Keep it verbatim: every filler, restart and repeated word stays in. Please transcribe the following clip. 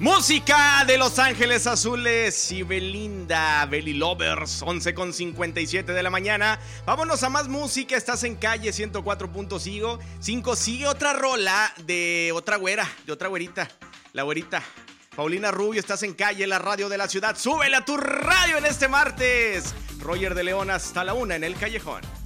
Música de Los Ángeles Azules y Belinda, Belly Lovers, once con cincuenta y siete de la mañana. Vámonos a más música, estás en Calle ciento cuatro punto cinco. Sigue otra rola de otra güera, de otra güerita, la güerita Paulina Rubio. Estás en Calle, la radio de la ciudad. Súbele a tu radio en este martes. Roger de León hasta la una en el Callejón.